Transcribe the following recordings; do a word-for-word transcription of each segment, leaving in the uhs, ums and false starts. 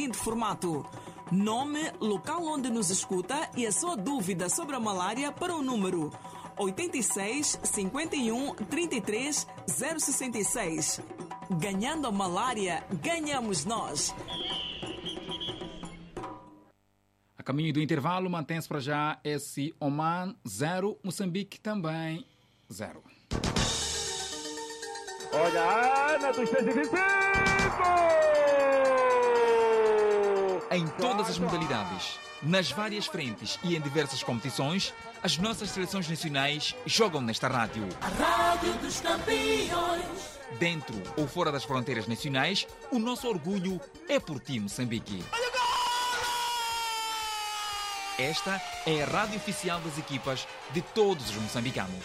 seguinte formato: nome, local onde nos escuta e a sua dúvida sobre a malária para o número oito seis, cinco um, três três, zero seis seis. Ganhando a malária, ganhamos nós. A caminho do intervalo, mantém-se para já esse Oman zero, Moçambique também zero. Olha a Ana dos três e vinte e cinco! Em todas as modalidades, nas várias frentes e em diversas competições, as nossas seleções nacionais jogam nesta rádio. A Rádio dos Campeões. Dentro ou fora das fronteiras nacionais, o nosso orgulho é por ti, Moçambique. Esta é a rádio oficial das equipas de todos os moçambicanos.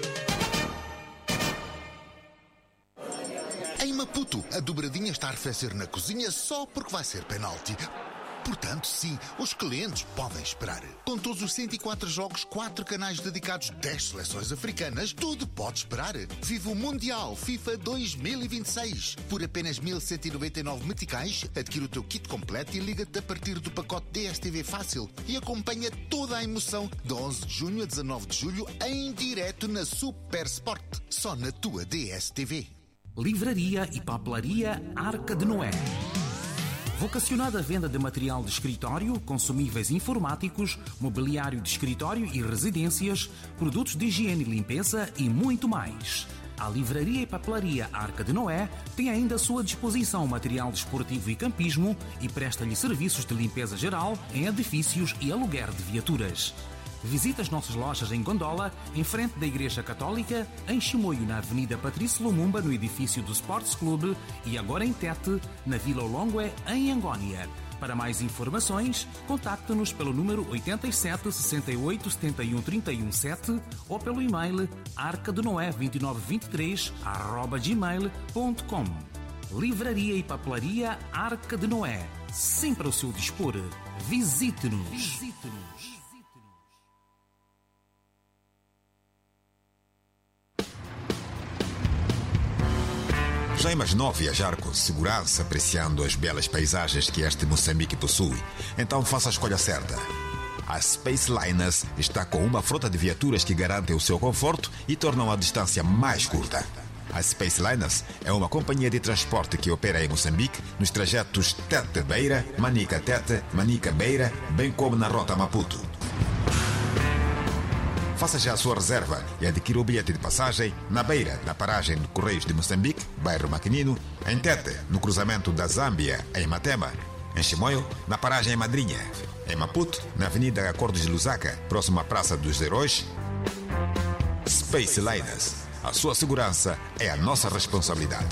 Em Maputo, a dobradinha está a arrefecer na cozinha só porque vai ser penalti. Portanto, sim, os clientes podem esperar. Com todos os cento e quatro jogos, quatro canais dedicados, dez seleções africanas, tudo pode esperar. Viva o Mundial FIFA dois mil e vinte e seis. Por apenas mil cento e noventa e nove meticais, adquire o teu kit completo e liga-te a partir do pacote D S T V Fácil e acompanha toda a emoção de onze de junho a dezanove de julho em direto na Super Sport. Só na tua D S T V. Livraria e papelaria Arca de Noé. Vocacionada à venda de material de escritório, consumíveis informáticos, mobiliário de escritório e residências, produtos de higiene e limpeza e muito mais. A Livraria e Papelaria Arca de Noé tem ainda à sua disposição material desportivo e campismo e presta-lhe serviços de limpeza geral em edifícios e aluguer de viaturas. Visite as nossas lojas em Gondola, em frente da Igreja Católica, em Chimoio, na Avenida Patrício Lumumba, no edifício do Sports Club, e agora em Tete, na Vila Olongue, em Angónia. Para mais informações, contacte-nos pelo número oito sete, seis oito, sete um, três um sete ou pelo e-mail arcadenoé dois nove dois três arroba gmail ponto com. Livraria e Papelaria Arca de Noé. Sempre ao seu dispor. Visite-nos. Visite-nos. Já imaginou viajar com segurança, apreciando as belas paisagens que este Moçambique possui? Então faça a escolha certa. A Space Liners está com uma frota de viaturas que garantem o seu conforto e tornam a distância mais curta. A Space Liners é uma companhia de transporte que opera em Moçambique nos trajetos Tete-Beira, Manica-Tete, Manica-Beira, bem como na rota Maputo. Faça já a sua reserva e adquira o bilhete de passagem na Beira, na paragem de Correios de Moçambique, bairro Maquinino, em Tete, no cruzamento da Zâmbia, em Matema, em Chimoio, na paragem em Madrinha, em Maputo, na Avenida Acordos de Lusaka, próximo à Praça dos Heróis. Space Liners. A sua segurança é a nossa responsabilidade.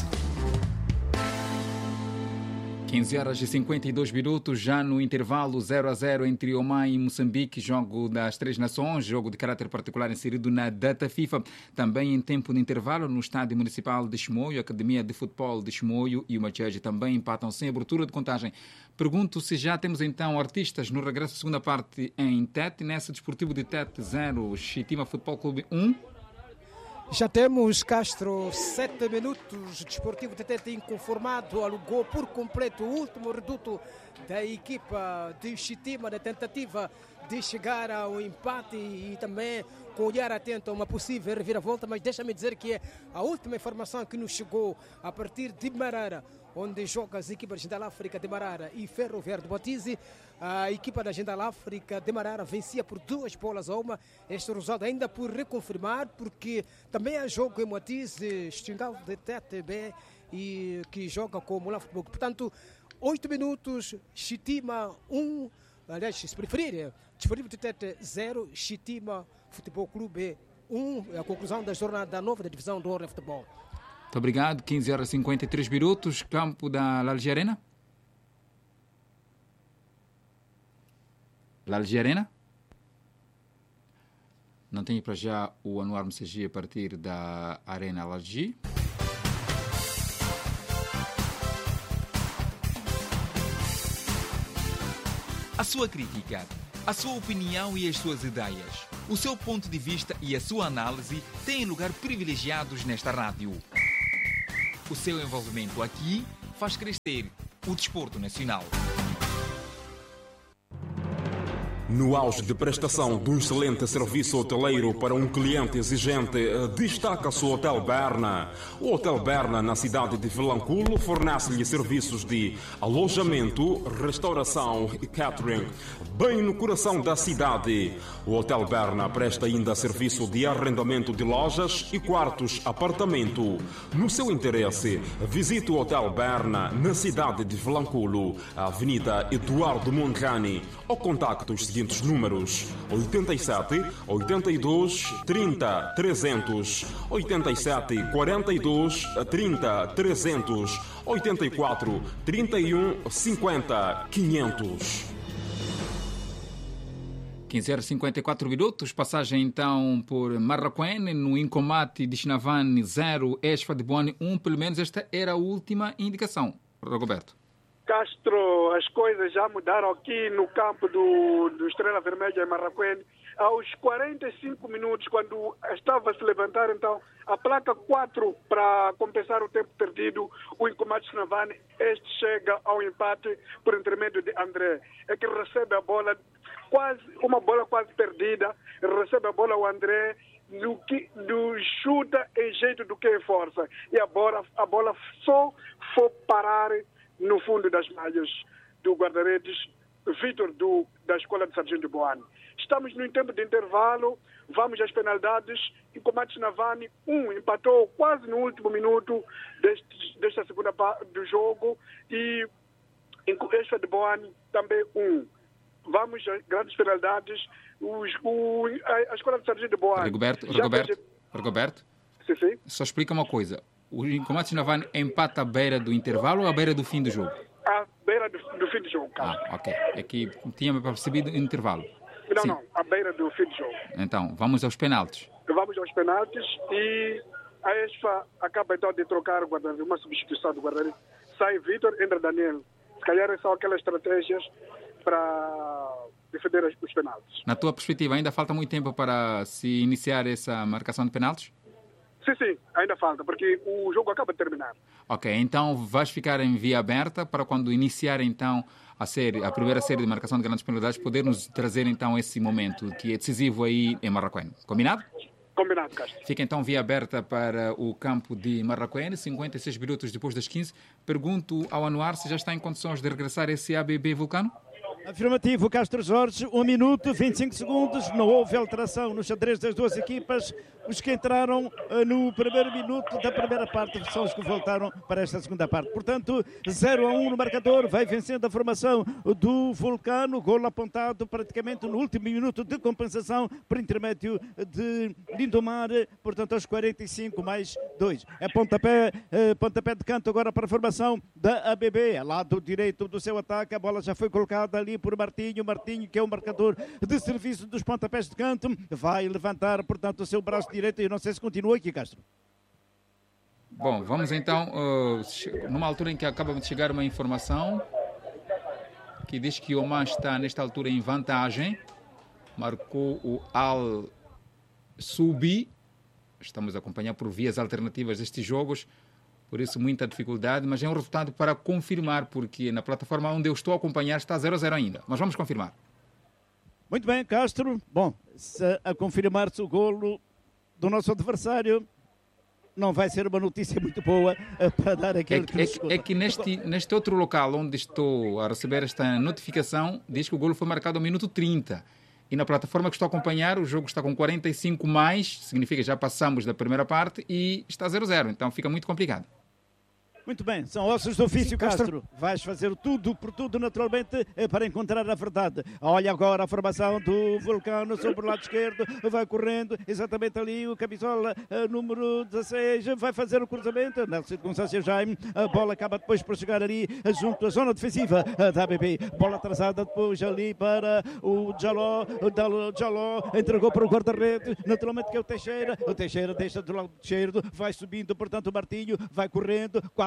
quinze horas e cinquenta e dois minutos, já no intervalo zero a zero entre Oman e Moçambique, jogo das Três Nações, jogo de caráter particular inserido na data FIFA. Também em tempo de intervalo no Estádio Municipal de Chimoio, a Academia de Futebol de Chimoio e o Macheji também empatam sem abertura de contagem. Pergunto se já temos então artistas no regresso da segunda parte em Tete, nessa Desportivo de Tete zero, Chitima Futebol Clube um. Já temos Castro, sete minutos, Desportivo de Tete inconformado, alugou por completo o último reduto da equipa de Chitima na tentativa de chegar ao empate e também com olhar atento a uma possível reviravolta, mas deixa-me dizer que é a última informação que nos chegou a partir de Marara, onde joga as equipas de Jindal África de Marara e Ferroviário de Botize. A equipa da Jindal África de Marara vencia por duas bolas a uma. Este resultado ainda por reconfirmar, porque também há jogo em Botize, Xingal de Tete B, e que joga com o Mulan Futebol. Portanto, oito minutos, Chitima um, aliás, se preferir, Desportivo de Tete zero, Chitima Futebol Clube um, é a conclusão da jornada nova da divisão do Orem Futebol. Muito obrigado. quinze horas e cinquenta e três minutos. Campo da Lalgia Arena. Lalgia Arena. Não tenho para já o Anuar Messagi a partir da Arena Lalgia. A sua crítica, a sua opinião e as suas ideias, o seu ponto de vista e a sua análise têm lugar privilegiados nesta rádio. O seu envolvimento aqui faz crescer o desporto nacional. No auge de prestação de um excelente serviço hoteleiro para um cliente exigente, destaca-se o Hotel Berna. O Hotel Berna, na cidade de Vilanculo, fornece-lhe serviços de alojamento, restauração e catering, bem no coração da cidade. O Hotel Berna presta ainda serviço de arrendamento de lojas e quartos apartamento. No seu interesse, visite o Hotel Berna na cidade de Vilanculo, a Avenida Eduardo Mondlane, ou contacte os seguintes números: oitenta e sete, oitenta e dois, trinta, trezentos, oitenta e sete, quarenta e dois, trinta, trezentos, oitenta e quatro, trinta e um, cinquenta, quinhentos. quinze horas e cinquenta e quatro minutos, passagem então por Marraquém, no Incomate de Chinavane zero, Esfa de Boni um, pelo menos esta era a última indicação. Roberto. Castro, as coisas já mudaram aqui no campo do, do Estrela Vermelha em Marraquém. Aos quarenta e cinco minutos, quando estava a se levantar então a placa quatro para compensar o tempo perdido, o Incomate Chinavane, este chega ao empate por intermédio de André. É que recebe a bola, quase uma bola quase perdida, recebe a bola o André, do, que, do chuta em jeito do que é força. E a bola, a bola só foi parar no fundo das malhas do guarda-redes Vitor do, da Escola de Sargento Boane. Estamos no tempo de intervalo, vamos às penalidades. Incomate Chinavane um, empatou quase no último minuto deste, desta segunda parte do jogo, e Esfa de Boane também um. Vamos às grandes penalidades. Os, o, a, a Escola de Sargento Boane... Rigoberto, Rigoberto, Rigoberto, sim, sim. Só explica uma coisa. O Incomate Chinavane empata à beira do intervalo ou à beira do fim do jogo? À beira do, do fim do jogo, cara. Ah, ok. É que tinha percebido o intervalo. Não, Sim. não, à beira do fim do jogo. Então, vamos aos penaltis. Vamos aos penaltis e a Esfa acaba então de trocar o guarda-redes, uma substituição do guarda-redes. Sai Vitor, entra Daniel. Se calhar são aquelas estratégias para defender os penaltis. Na tua perspectiva, ainda falta muito tempo para se iniciar essa marcação de penaltis? Sim, sim, ainda falta, porque o jogo acaba de terminar. Ok, então vais ficar em via aberta para quando iniciar então a série, a primeira série de marcação de grandes penalidades, poder nos trazer então esse momento que é decisivo aí em Marraquém. Combinado? Combinado, Castro. Fica então via aberta para o campo de Marraquém, cinquenta e seis minutos depois das quinze. Pergunto ao Anuar se já está em condições de regressar esse A B B Vulcano? Afirmativo, Castro Jorge, um minuto, vinte e cinco segundos, não houve alteração no xadrez das duas equipas. Os que entraram uh, no primeiro minuto da primeira parte são os que voltaram para esta segunda parte. Portanto, zero a um no marcador, vai vencendo a formação do Vulcano, golo apontado praticamente no último minuto de compensação por intermédio de Lindomar, portanto aos quarenta e cinco mais dois. É pontapé, uh, pontapé de canto agora para a formação da A B B, lado direito do seu ataque, a bola já foi colocada ali por Martinho, Martinho que é o marcador de serviço dos pontapés de canto, vai levantar portanto o seu braço direito e não sei se continua aqui, Castro. Bom, vamos então, uh, numa altura em que acaba de chegar uma informação que diz que Oman está nesta altura em vantagem, marcou o Al-Subi, estamos a acompanhar por vias alternativas destes jogos, por isso muita dificuldade, mas é um resultado para confirmar, porque na plataforma onde eu estou a acompanhar está zero a zero ainda, mas vamos confirmar. Muito bem, Castro. Bom, se a confirmar-se o golo do nosso adversário, não vai ser uma notícia muito boa para dar aquele é que, é que, é que neste, neste outro local onde estou a receber esta notificação, diz que o golo foi marcado ao minuto trinta. E na plataforma que estou a acompanhar, o jogo está com quarenta e cinco mais, significa que já passamos da primeira parte e está zero a zero, então fica muito complicado. Muito bem, são ossos do ofício, Castro. Vais fazer tudo por tudo, naturalmente, para encontrar a verdade. Olha agora a formação do Vulcano sobre o lado esquerdo, vai correndo, exatamente ali o camisola número dezasseis, vai fazer o cruzamento, na circunstância Jaime, a bola acaba depois por chegar ali junto à zona defensiva da A B B. Bola atrasada depois ali para o Jaló, o Jaló entregou para o guarda-redes, naturalmente que é o Teixeira, o Teixeira deixa do lado esquerdo, vai subindo, portanto o Martinho vai correndo, quase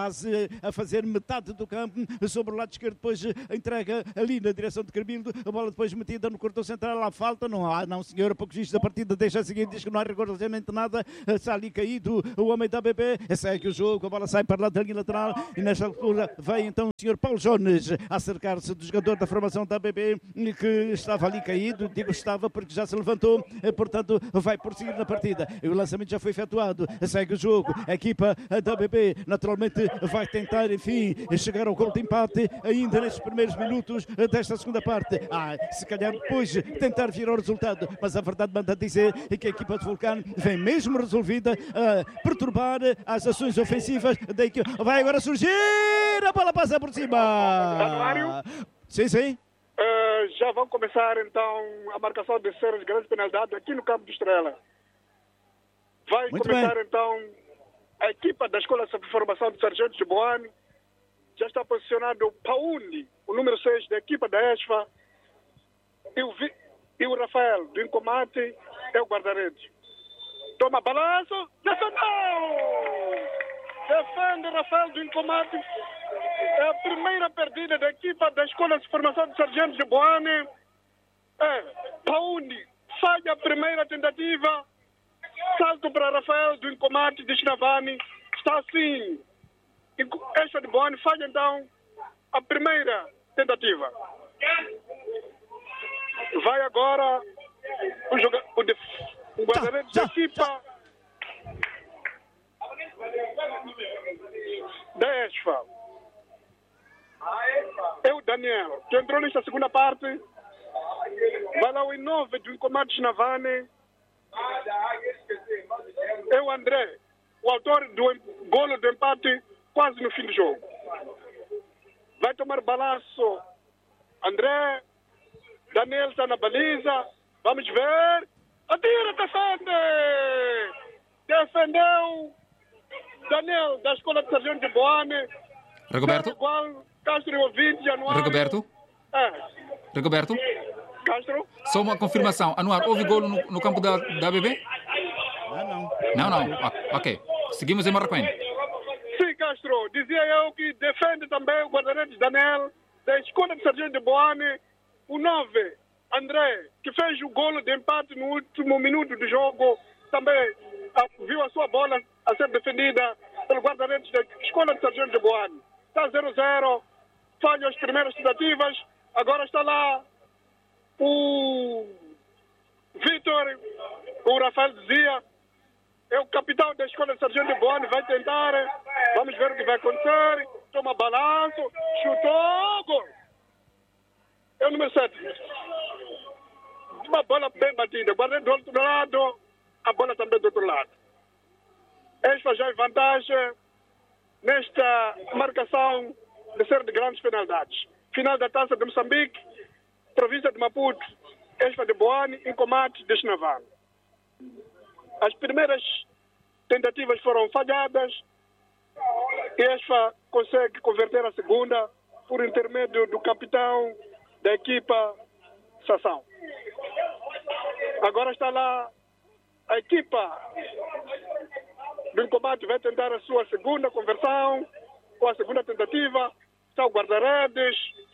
quase a fazer metade do campo, sobre o lado esquerdo, depois entrega ali na direção de Carmilo, a bola depois metida no corredor central, lá falta, não há, não senhor, poucos vistos da partida, deixa a seguir, diz que não há rigorosamente nada, está ali caído o homem da A B B, segue o jogo, a bola sai para lá da linha lateral, e nesta altura vai então o senhor Paulo Jones a acercar-se do jogador da formação da A B B, que estava ali caído, digo estava porque já se levantou, portanto vai prosseguir na partida, e o lançamento já foi efetuado, segue o jogo, a equipa da A B B naturalmente vai tentar, enfim, chegar ao gol de empate ainda nestes primeiros minutos desta segunda parte. Ah, se calhar depois tentar virar o resultado, mas a verdade manda dizer que a equipa de Vulcano vem mesmo resolvida a perturbar as ações ofensivas da equipa. Vai agora surgir, a bola passa por cima. Januário? Sim, sim. Uh, já vão começar então a marcação de séries grandes penalidades aqui no campo de Estrela. Vai Muito começar bem. então a equipa da Escola de Formação de Sargento de Boane. Já está posicionado o Paundi, o número seis da equipa da ESFA, e o, Vi, e o Rafael do Incomate é o guarda-redes. Toma balanço, defendeu! Defende Rafael do Incomate. É a primeira perdida da equipa da Escola de Formação de Sargentos de Boane. É, Paundi falha a primeira tentativa. Salto para Rafael do Incomate de Chinavani. Está assim. Esta de Boane falha então a primeira tentativa. Vai agora o, joga, o, def, o guarda-redes da equipa da ESFA. É o Daniel, que entrou nesta segunda parte. Vai lá o Inove do Incomate Chinavani. É o André, o autor do golo do empate quase no fim do jogo. Vai tomar balanço André. Daniel está na baliza. Vamos ver. Atira, defende! Defendeu Daniel da Escola de Sargento de Boane. Rigoberto? Igual Castro e ouvinte, Januário. Rigoberto? É. Rigoberto? Castro? Só uma confirmação. Anuar, houve golo no, no campo da, da A B B? Não, Não, não. não. Ah, ok. Seguimos em Marraquém. Sim, Castro. Dizia eu que defende também o guarda-redes Daniel da Escola de Sargento de Boane. O nove, André, que fez o golo de empate no último minuto do jogo, também viu a sua bola a ser defendida pelo guarda-redes da Escola de Sargento de Boane. Está zero a zero, falha as primeiras tentativas, agora está lá o Vitor, o Rafael dizia, é o capitão da Escola de Sargento de Boane, vai tentar, vamos ver o que vai acontecer, toma balanço, chutou, gol! É o número sete. Uma bola bem batida. Guarda do outro lado, a bola também do outro lado. Esta já é vantagem nesta marcação de ser de grandes penalidades. Final da Taça de Moçambique, província de Maputo, ESFA de Boane, Incomate de Chinavani. As primeiras tentativas foram falhadas e a ESFA consegue converter a segunda por intermédio do capitão da equipa Sassão. Agora está lá a equipa do Incomate, vai tentar a sua segunda conversão, com a segunda tentativa. Está o guarda-redes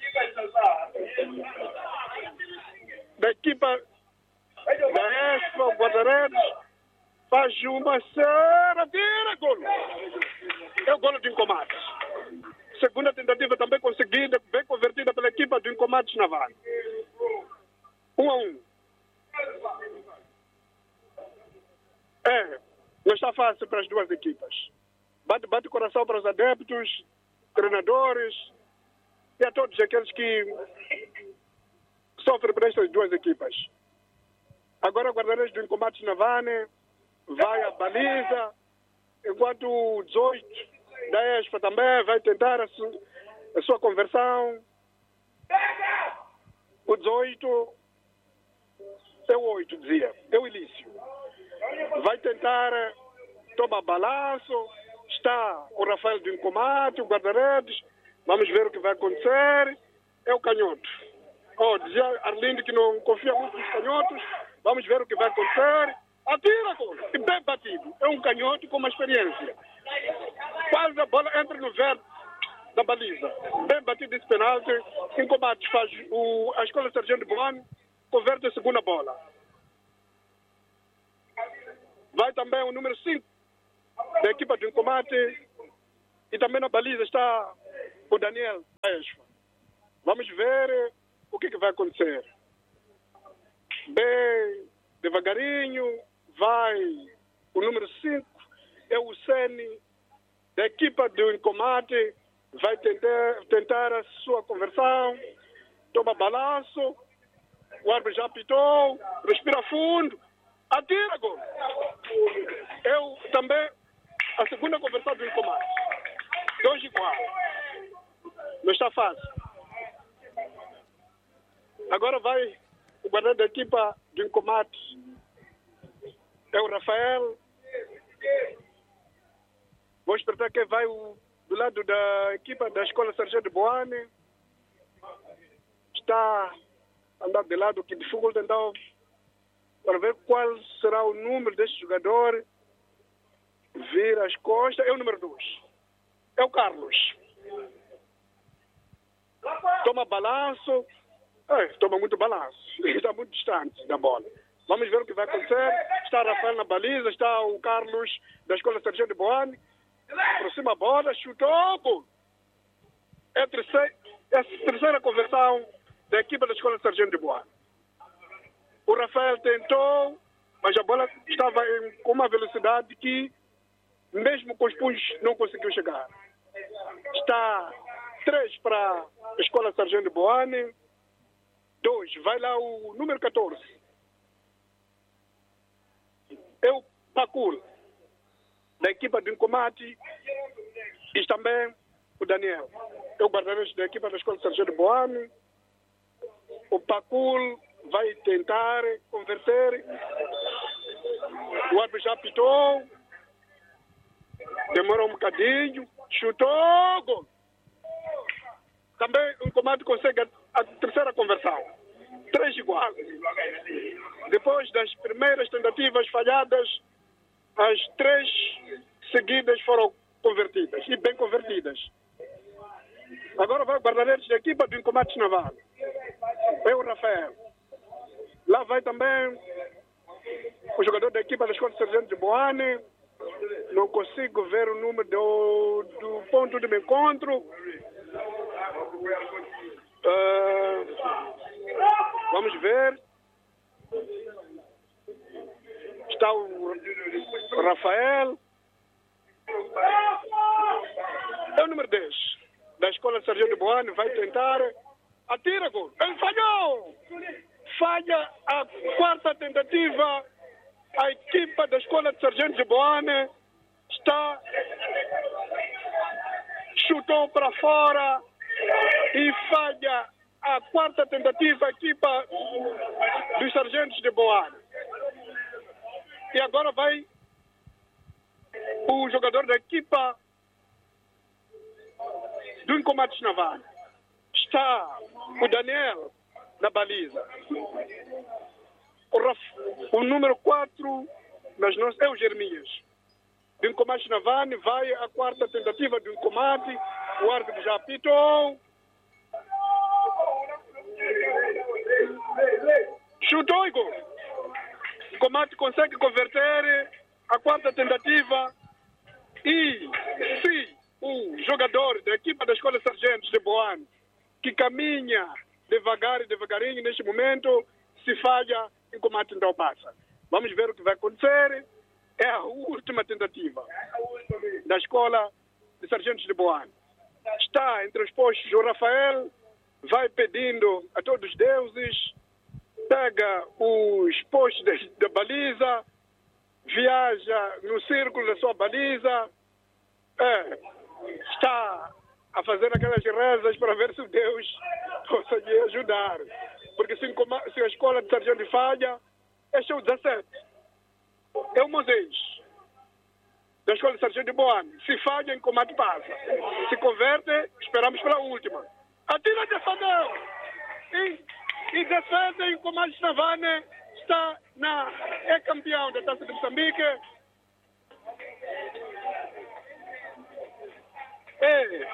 da equipa da ESFA, o guarda-redes faz uma cera, tira golo. É o golo do Incomate. Segunda tentativa também conseguida, bem convertida pela equipa do Incomate Chinavani. Um a um. É, não está fácil para as duas equipas. Bate, bate o coração para os adeptos, treinadores e a todos aqueles que sofrem por estas duas equipas. Agora o guarda-redes do Incomate Chinavani vai à baliza, enquanto o dezoito da ESFA também vai tentar a, su, a sua conversão. O dezoito é o oito, dizia, é o Ilício. Vai tentar tomar balanço. Está o Rafael do Incomate, o guarda-redes. Vamos ver o que vai acontecer. É o canhoto. Oh, dizia Arlindo que não confia muito nos canhotos. Vamos ver o que vai acontecer. Atira, gol. E bem batido. É um canhoto com uma experiência. Quase a bola entra no verde da baliza. Bem batido esse penalti. Em combate faz o, a Escola Sargento Boane, converte a segunda bola. Vai também o número cinco da equipa de combate. E também na baliza está o Daniel Esfa. Vamos ver o que, que vai acontecer. Bem, devagarinho, vai o número cinco, é o Sene, da equipa do combate, vai tentar, tentar a sua conversão, toma balanço, o árbitro já apitou, respira fundo, atira gol. Eu também, a segunda conversão do combate. Dois igual. Não está fácil. Agora vai o guarda da equipa de combate. É o Rafael. Vou esperar que vai o, do lado da equipa da Escola Sargento Boane. Está andando de lado, que dificulta então para ver qual será o número deste jogador. Vira as costas. É o número dois. É o Carlos. Toma balanço. É, toma muito balanço. Está muito distante da bola. Vamos ver o que vai acontecer. Está Rafael na baliza. Está o Carlos da Escola Sargento Boane. Aproxima a bola. Chutou. É a terceira, é a terceira conversão da equipa da Escola Sargento Boane. O Rafael tentou, mas a bola estava em, com uma velocidade que mesmo com os punhos não conseguiu chegar. Está três para a Escola Sargento Boane. Dois. Vai lá o número catorze. É o Pacul, da equipa de combate. E também o Daniel. É o guarda-redes da equipa da Escola Sargento Boane. O Pacul vai tentar converter. O árbitro já apitou. Demora um bocadinho. Chutou. Gol. Também o comando consegue a, a terceira conversão. Três iguais. Depois das primeiras tentativas falhadas, as três seguidas foram convertidas. E bem convertidas. Agora vai o guarda-redes da equipa do combate naval. É o Rafael. Lá vai também o jogador da equipa da Escola Sargento de Boane. Não consigo ver o número do, do ponto de encontro. Uh, vamos ver. Está o Rafael. É o número dez da Escola Sargento de Boane. Vai tentar. Atira, gol. Ele falhou. Falha a quarta tentativa. A equipa da Escola de Sargento de Boane está, chutou para fora e falha a quarta tentativa, a equipa dos Sargentos de Boane. E agora vai o jogador da equipa do Combate Naval. Está o Daniel na baliza. O, Raf, o número quatro, mas não é o Jeremias. De um combate na Vane, vai a quarta tentativa de um combate. O árbitro já apitou. Chutou e gol. O combate consegue converter a quarta tentativa. E se o jogador da equipa da Escola Sargentos de Boane, que caminha devagar e devagarinho neste momento, se falha, o combate então passa. Vamos ver o que vai acontecer. É a última tentativa da Escola de Sargentos de Boane. Está entre os postos o Rafael, vai pedindo a todos os deuses, pega os postos da, da baliza, viaja no círculo da sua baliza, é, está a fazer aquelas rezas para ver se o Deus possa lhe ajudar. Porque se, se a Escola de Sargento falha, este é o dezassete. É o Moisés, da Escola de Sargento de Boane. Se falha, em combate passa. Se converte, esperamos para a última. Atira defendeu! E, e defende em combate Navane, está na, é campeão da Taça de Moçambique. é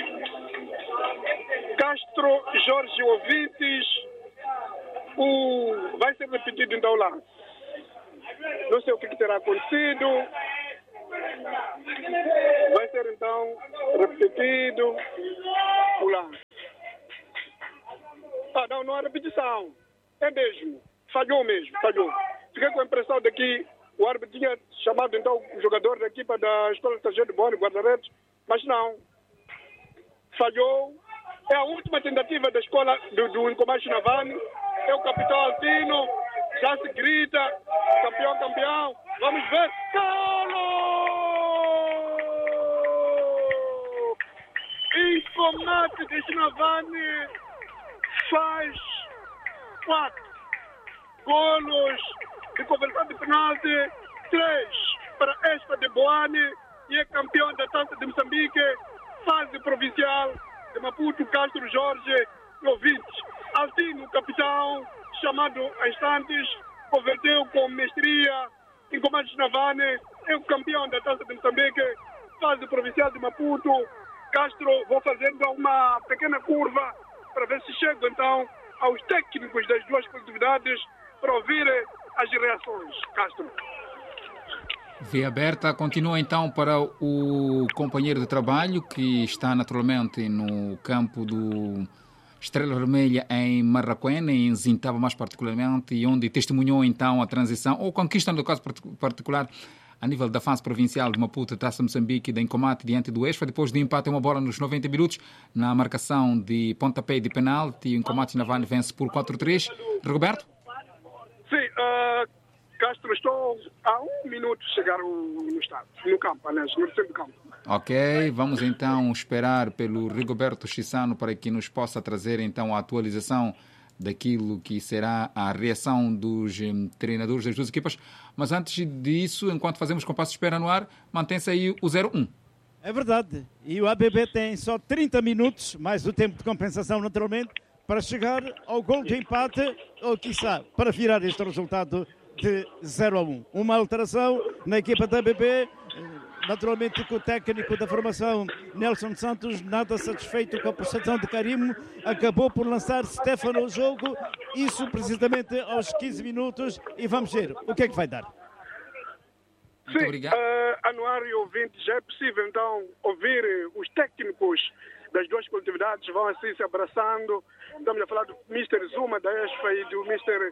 Castro Jorge Ouvintes. O... Vai ser repetido então lá. Não sei o que, que terá acontecido. Vai ser então repetido o lance. Ah, não, não há repetição. É mesmo. Falhou mesmo, falhou. Fiquei com a impressão de que o árbitro tinha chamado então o jogador da equipa da Escola de Sargento Boni, guarda-redes, mas não. Falhou. É a última tentativa da escola do, do Incomacho Navani. É o capitão Altino. Já se grita. Campeão, campeão. Vamos ver. Golo! Incomate de Navani faz quatro golos de conversão de penalti. Três para esta de Boane e é campeão da Taça de Moçambique. Fase provincial de Maputo, Castro Jorge Ouvintes. Altino, capitão, chamado a instantes, converteu com mestria em comandos Navane, é o campeão da Taça de Moçambique, fase provincial de Maputo. Castro, vou fazer uma pequena curva para ver se chego então aos técnicos das duas coletividades para ouvir as reações. Castro. Via aberta, continua então para o companheiro de trabalho que está naturalmente no campo do Estrela Vermelha em Marraquém, em Zintaba mais particularmente, e onde testemunhou então a transição, ou conquista no caso particular, a nível da fase provincial de Maputo, Taça Moçambique, de Incomate diante do Esfa, depois de empate uma bola nos noventa minutos, na marcação de pontapé e de penalti, o Incomate Navani vence por quatro a três. Roberto? Sim, uh... Castro, estou a um minuto de chegar no estado, no campo, aliás, no centro do campo. Ok, vamos então esperar pelo Rigoberto Chissano para que nos possa trazer então a atualização daquilo que será a reação dos um, treinadores das duas equipas. Mas antes disso, enquanto fazemos compasso de espera no ar, mantém-se aí o zero a um. É verdade. E o A B B tem só trinta minutos, mais o tempo de compensação, naturalmente, para chegar ao gol de empate ou, quiçá, para virar este resultado de zero a um. Uma alteração na equipa da A B B, naturalmente com o técnico da formação Nelson Santos, nada satisfeito com a prestação de Carimo, acabou por lançar Stefano ao jogo, isso precisamente aos quinze minutos, e vamos ver o que é que vai dar. Sim, uh, Anuário e ouvintes, já é possível então ouvir os técnicos das duas coletividades, vão assim se abraçando. Estamos a falar do mister Zuma da Esfa e do mister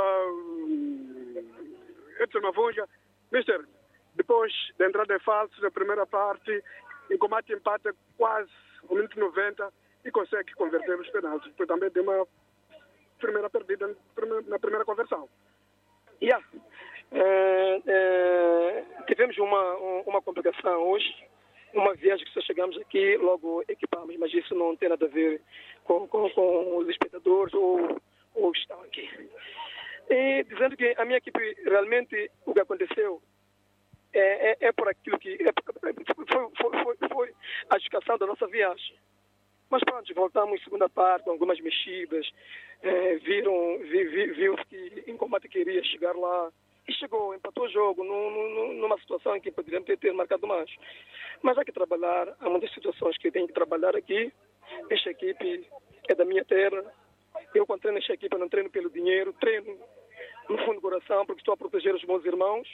Uh, Edson Mavunja. Mister, depois da entrada em falso da primeira parte, em combate empata quase no minuto noventa e consegue converter os penaltis. Foi também de uma primeira perdida na primeira conversão. Yeah. É, é, tivemos uma, uma complicação hoje, uma viagem que só chegamos aqui, logo equipamos, mas isso não tem nada a ver com, com, com os espectadores ou, ou que estão aqui. E dizendo que a minha equipe, realmente, o que aconteceu é, é, é por aquilo que... É, foi, foi, foi, foi a educação da nossa viagem. Mas pronto, voltamos em segunda parte, com algumas mexidas, é, viram, vi, vi, viu que em combate queria chegar lá, e chegou, empatou o jogo, num, num, numa situação em que poderíamos ter, ter marcado mais. Mas há que trabalhar, há muitas situações que eu tenho que trabalhar aqui. Esta equipe é da minha terra. Eu, quando treino esta equipe, não treino pelo dinheiro, treino no fundo do coração, porque estou a proteger os meus irmãos.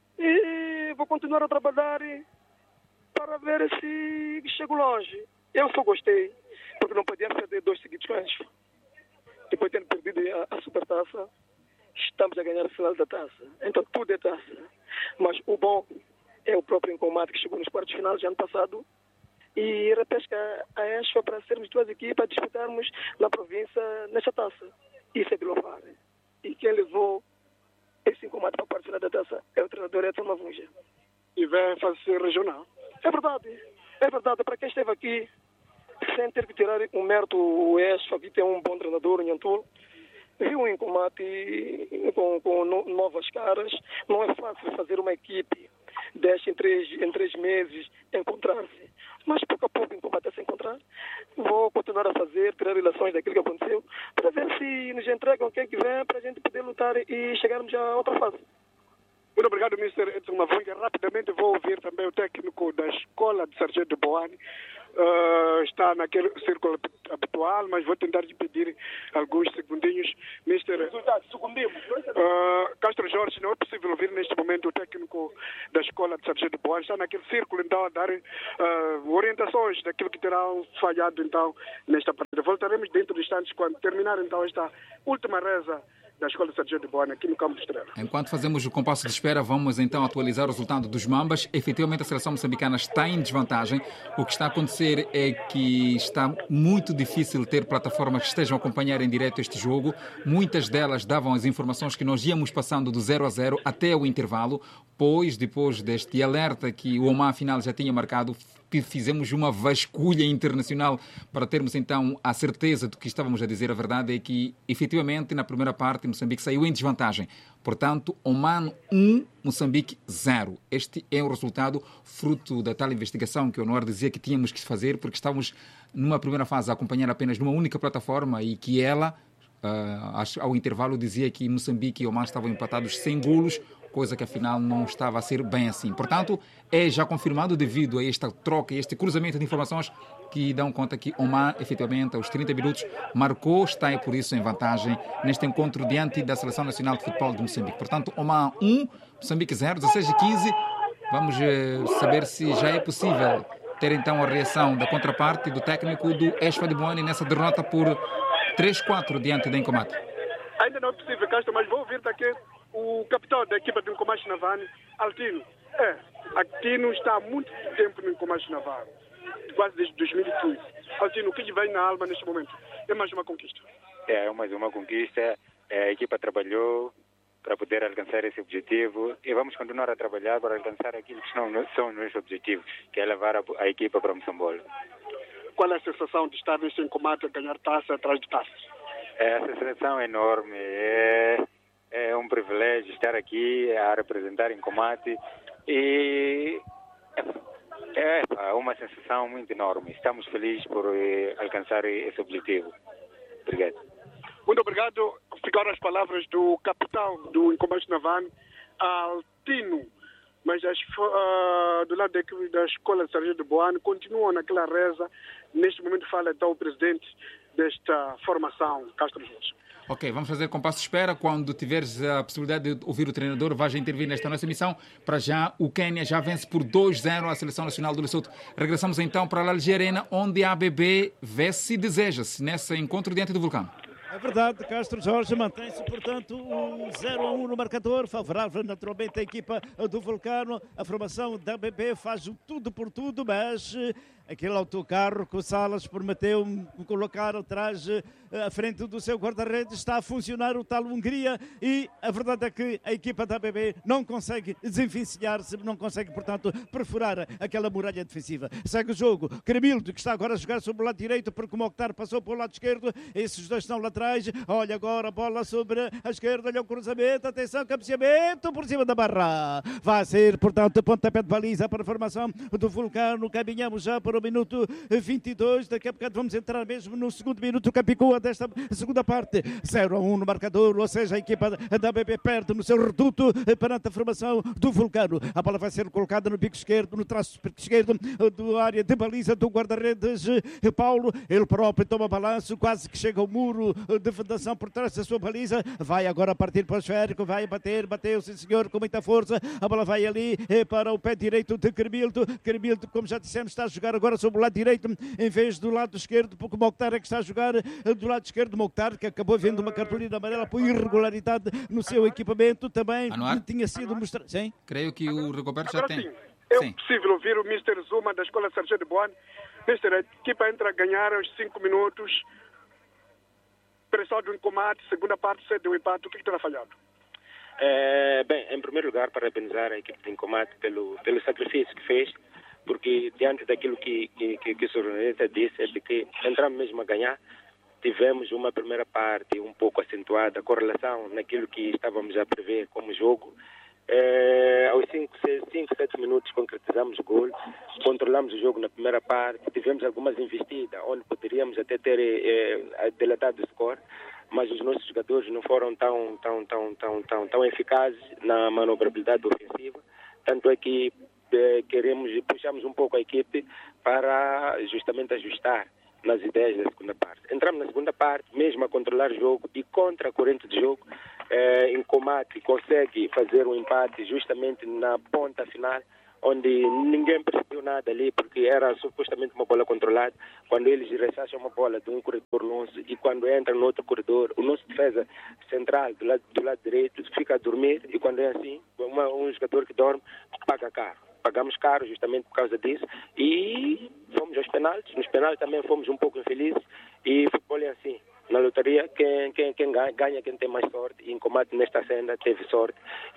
E vou continuar a trabalhar para ver se chego longe. Eu só gostei, porque não podia perder dois seguidos com eles. Depois de ter perdido a, a supertaça, estamos a ganhar a final da taça. Então tudo é taça. Mas o bom é o próprio Incomate, que chegou nos quartos finais de ano passado e repesca a Esfa para sermos duas equipas, disputarmos na província nesta taça. Isso é de louvar. E quem levou esse Incomate para a parte final da taça é o treinador Edson Mavunja. E vai fazer regional. É verdade. É verdade. Para quem esteve aqui, sem ter que tirar um mérito, o Esfa, que tem um bom treinador, o Nhantul, viu um Incomate com, com no, novas caras. Não é fácil fazer uma equipe desta em três, em três meses encontrar-se. Mas pouco a pouco o Incomate a se encontrar. Vou continuar a fazer, criar relações daquilo que aconteceu, para ver se nos entregam o que é que vem, para a gente poder lutar e chegarmos a outra fase. Muito obrigado, mister Edson Mavunga. Rapidamente vou ouvir também o técnico da Escola de Sargento Boane, uh, está naquele círculo habitual, mas vou tentar lhe pedir alguns segundinhos. mister Uh, Castro Jorge, não é possível ouvir neste momento o técnico da escola de Sargento Boa, está naquele círculo então a dar uh, orientações daquilo que terão falhado então nesta partida. Voltaremos dentro de instantes quando terminar então esta última reza da Escola de Sargento Boa aqui no Campo de Estrela. Enquanto fazemos o compasso de espera, vamos então atualizar o resultado dos Mambas. Efetivamente a seleção moçambicana está em desvantagem. O que está a acontecer é que está muito difícil ter plataformas que estejam a acompanhar em direto este jogo. Muitas delas davam as informações que nós íamos passando do zero a zero até o intervalo, pois depois deste alerta que o Oman afinal já tinha marcado, que fizemos uma vasculha internacional para termos então a certeza do que estávamos a dizer. A verdade é que, efetivamente, na primeira parte, Moçambique saiu em desvantagem. Portanto, Oman um, Moçambique zero. Este é o resultado fruto da tal investigação que o Noir dizia que tínhamos que fazer, porque estávamos numa primeira fase a acompanhar apenas numa única plataforma e que ela, uh, ao intervalo, dizia que Moçambique e Oman estavam empatados sem golos, coisa que afinal não estava a ser bem assim. Portanto, é já confirmado devido a esta troca e este cruzamento de informações que dão conta que Oman, efetivamente, aos trinta minutos, marcou, está e por isso em vantagem neste encontro diante da Seleção Nacional de Futebol de Moçambique. Portanto, Oman um, Moçambique zero, dezasseis e quinze. Vamos eh, saber se já é possível ter então a reação da contraparte do técnico do Esfa de Boane nessa derrota por três a quatro diante da Incomate. Ainda não é possível, Castro, mas vou ouvir daqui o capitão da equipa do Incomache Navani, Altino. É, Altino está há muito tempo no Incomache Navani, quase desde dois mil e quinze. Altino, o que lhe vem na alma neste momento? É mais uma conquista? É, mais uma conquista. A equipa trabalhou para poder alcançar esse objetivo e vamos continuar a trabalhar para alcançar aquilo que são, são os nossos objetivos, que é levar a, a equipa para Moçambola. Qual é a sensação de estar neste Incomate a ganhar taça atrás de taça? É, a sensação é enorme. É... É um privilégio estar aqui a representar Incomate e é, é uma sensação muito enorme. Estamos felizes por eh, alcançar esse objetivo. Obrigado. Muito obrigado. Ficaram as palavras do capitão do Incomate Navani, Altino. Mas as, uh, do lado da, da Escola de Sargento de Boane continuam naquela reza. Neste momento fala então o presidente desta formação, Castro Jorge. Ok, vamos fazer compasso de espera. Quando tiveres a possibilidade de ouvir o treinador, vais intervir nesta nossa emissão. Para já, o Quênia já vence por dois a zero a Seleção Nacional do Lesotho. Regressamos então para a Alger Arena, onde a A B B vê-se e deseja-se nesse encontro diante do Vulcão. É verdade, Castro Jorge mantém-se, portanto, o zero a um no marcador, favorável naturalmente à equipa do Vulcano. A formação da A B B faz tudo por tudo, mas aquele autocarro que o Salas prometeu colocar atrás, à frente do seu guarda-redes, está a funcionar o tal Hungria e a verdade é que a equipa da A B B não consegue desenvencilhar-se, não consegue, portanto, perfurar aquela muralha defensiva. Segue o jogo, Cremildo, que está agora a jogar sobre o lado direito, porque o Mokhtar passou para o lado esquerdo, esses dois estão lá atrás. Olha agora a bola sobre a esquerda, olha o cruzamento, atenção, cabeceamento por cima da barra. Vai ser, portanto, pontapé de baliza para a formação do Vulcano. Caminhamos já para o minuto vinte e dois. Daqui a bocado vamos entrar mesmo no segundo minuto Capicua desta segunda parte. zero a um no marcador, ou seja, a equipa da A B B perde no seu reduto perante a formação do Vulcano. A bola vai ser colocada no bico esquerdo, no traço esquerdo do área de baliza do guarda-redes Paulo. Ele próprio toma balanço, quase que chega ao muro de fundação por trás da sua baliza. Vai agora partir para o esférico, vai bater, bateu, sim senhor, com muita força. A bola vai ali para o pé direito de Cremildo. Cremildo, como já dissemos, está a jogar agora sobre o lado direito em vez do lado esquerdo, porque o Mokhtar é que está a jogar do lado esquerdo. Mokhtar, que acabou vendo uma cartolina amarela por irregularidade no seu equipamento, também Anuar? tinha sido mostrado. Sim? Creio que o Rigoberto já agora, tem. Sim. É sim. possível ouvir o mister Zuma da Escola Sargento de Boane. mister, a equipa entra a ganhar aos cinco minutos. Pressão de um combate, segunda parte, cede um empate. O que terá falhado? É, bem, em primeiro lugar, parabenizar a equipe de Incomate pelo, pelo sacrifício que fez, porque diante daquilo que, que, que, que o Soroneta disse, é de que entramos mesmo a ganhar, tivemos uma primeira parte um pouco acentuada com relação naquilo que estávamos a prever como jogo. É, aos cinco, sete minutos concretizamos o gol, controlamos o jogo na primeira parte, tivemos algumas investidas onde poderíamos até ter é, delatado o score, mas os nossos jogadores não foram tão, tão, tão, tão, tão, tão eficazes na manobrabilidade ofensiva, tanto é que eh, queremos, puxamos um pouco a equipe para justamente ajustar nas ideias da segunda parte. Entramos na segunda parte, mesmo a controlar o jogo e contra a corrente de jogo, eh, em combate consegue fazer um empate justamente na ponta final, onde ninguém percebeu nada ali, porque era supostamente uma bola controlada. Quando eles ressacham uma bola de um corredor nosso e quando entra no outro corredor, o nosso defesa central do lado, do lado direito fica a dormir, e quando é assim, uma, um jogador que dorme paga caro. Pagamos caro justamente por causa disso e fomos aos penaltis. Nos penaltis também fomos um pouco infelizes, e futebol é assim. Na lotaria, quem, quem, quem ganha, ganha quem tem mais sorte, e em combate nesta senda teve sorte,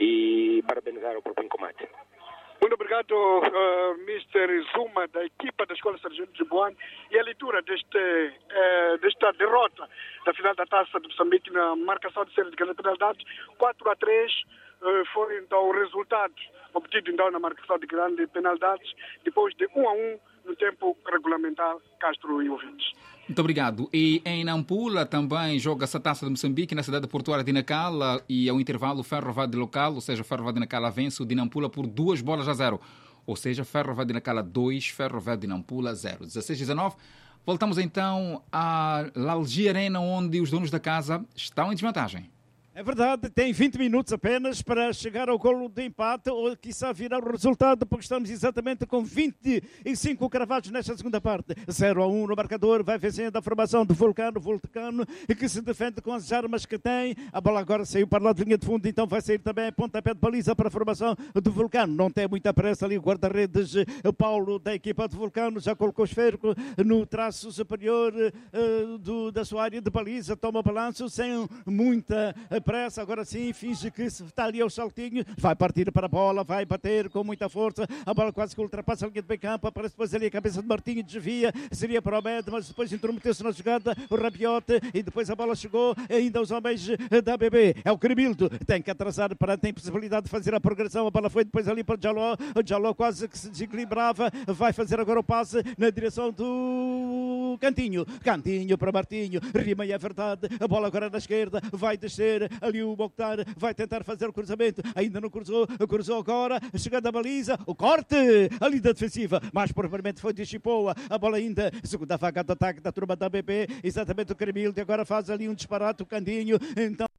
e parabenizar o próprio combate. Muito obrigado, uh, mister Zuma, da equipa da Escola Sargento de Boane, e a leitura deste, uh, desta derrota da final da Taça de Moçambique na marcação de série de grande penalidade. quatro a três uh, foi então o resultado obtido então na marcação de grandes penalidades, depois de um a um no tempo regulamentar. Castro e ouvintes. Muito obrigado. E em Nampula também joga-se a Taça de Moçambique na cidade portuária de Nacala, e ao intervalo o Ferro Vade local, ou seja, o Ferro Vade Nacala vence o de Nampula por duas bolas a zero. Ou seja, Ferro Vade Nacala dois, Ferro Vade Nampula zero. dezesseis a dezenove. Voltamos então à Lalgi Arena, onde os donos da casa estão em desvantagem. É verdade, tem vinte minutos apenas para chegar ao golo de empate ou quiçá virar o resultado, porque estamos exatamente com vinte e cinco cravados nesta segunda parte. zero a um no marcador, vai vencendo a formação do Vulcano, Vulcano, que se defende com as armas que tem. A bola agora saiu para lá de linha de fundo, então vai sair também pontapé de baliza para a formação do Vulcano. Não tem muita pressa ali o guarda-redes Paulo da equipa do Vulcano, já colocou o esférico no traço superior uh, do, da sua área de baliza, toma balanço sem muita pressa, agora sim, finge que está ali ao saltinho, vai partir para a bola, vai bater com muita força, a bola quase que ultrapassa a linha de meio campo, aparece depois ali a cabeça de Martinho, desvia, seria para o Med, mas depois intrometeu-se na jogada o Rabiote, e depois a bola chegou ainda aos homens da B B, é o Cremildo, tem que atrasar para, tem possibilidade de fazer a progressão, a bola foi depois ali para o Jaló, o Jaló quase que se desequilibrava, vai fazer agora o passe na direção do Cantinho, Cantinho para Martinho, rima e é verdade, a bola agora na esquerda, vai descer, ali o Mokhtar vai tentar fazer o cruzamento, ainda não cruzou, cruzou agora, chegando a baliza, o corte, a linha defensiva, mas provavelmente foi de Chipoa, a bola ainda, segunda vaga de ataque da turma da B B, exatamente o Cremilde, agora faz ali um disparate, o Candinho, então